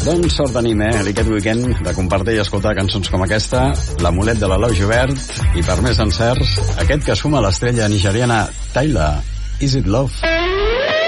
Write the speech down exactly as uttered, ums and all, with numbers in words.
Doncs sort d'anime, eh, aquest weekend, de compartir i escoltar cançons com aquesta, l'amulet de l'Eloi Jubert, i per més encerts, aquest que suma l'estrella nigeriana Tyla, Is It Love?